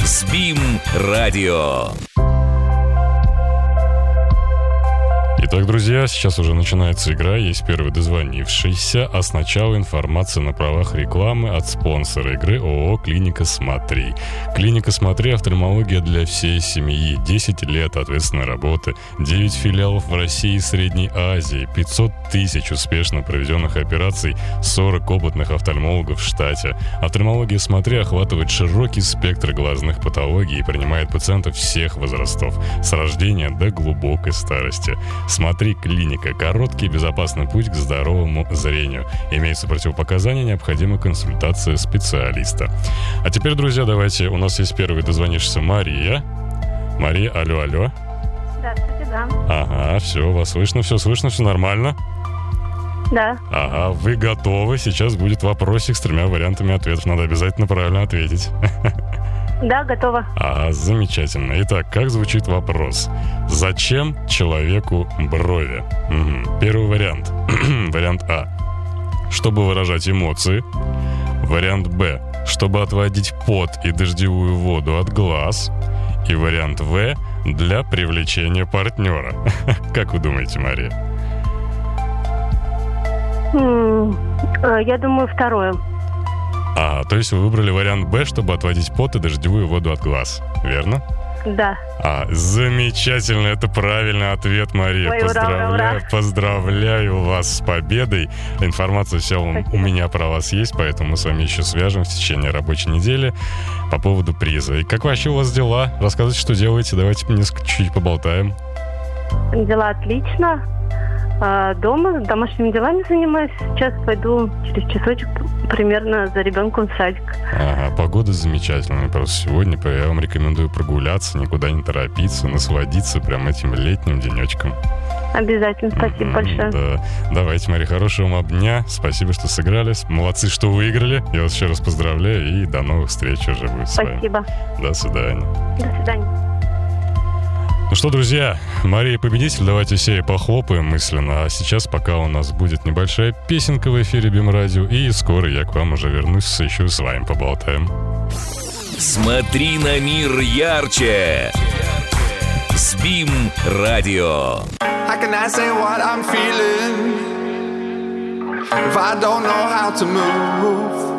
СБИМ радио. Итак, друзья, сейчас уже начинается игра, есть первый дозвонившийся, а сначала информация на правах рекламы от спонсора игры ООО «Клиника Смотри». «Клиника Смотри» — офтальмология для всей семьи, 10 лет ответственной работы, 9 филиалов в России и Средней Азии, 500 тысяч успешно проведенных операций, 40 опытных офтальмологов в штате. Офтальмология «Смотри» охватывает широкий спектр глазных патологий и принимает пациентов всех возрастов, с рождения до глубокой старости. «Смотри, клиника» — короткий и безопасный путь к здоровому зрению. Имеются противопоказания, необходима консультация специалиста. А теперь, друзья, давайте, у нас есть первый дозвонившийся Мария. Мария, алло. Здравствуйте, да. Ага, все, вас слышно, все нормально? Да. Ага, вы готовы? Сейчас будет вопросик с 3 вариантами ответов. Надо обязательно правильно ответить. Да, готова. Замечательно. Итак, как звучит вопрос? Зачем человеку брови? Первый вариант. Вариант А. Чтобы выражать эмоции. Вариант Б. Чтобы отводить пот и дождевую воду от глаз. И вариант В. Для привлечения партнера. Как вы думаете, Мария? Я думаю, второе. То есть вы выбрали вариант Б, чтобы отводить пот и дождевую воду от глаз, верно? Да. Замечательно, это правильный ответ, Мария. Ой, ура. Поздравляю вас с победой. Информация вся у меня про вас есть, поэтому мы с вами еще свяжем в течение рабочей недели по поводу приза. И как вообще у вас дела? Рассказывайте, что делаете, давайте чуть-чуть поболтаем. Дела отлично. Дома домашними делами занимаюсь. Сейчас пойду через часочек примерно за ребенком в садик. Погода замечательная. Просто сегодня я вам рекомендую прогуляться, никуда не торопиться, насладиться прям этим летним денечком. Обязательно. Спасибо большое. Да. Давайте, Мария, хорошего вам дня. Спасибо, что сыграли. Молодцы, что выиграли. Я вас еще раз поздравляю. И до новых встреч уже будет с вами. Спасибо. До свидания. До свидания. Ну что, друзья, Мария победитель, давайте все ей похлопаем мысленно. А сейчас пока у нас будет небольшая песенка в эфире БИМ радио, и скоро я к вам уже вернусь, еще с вами поболтаем. Смотри на мир ярче. СБИМ радио. How can I say what I'm feeling if I don't know how to move?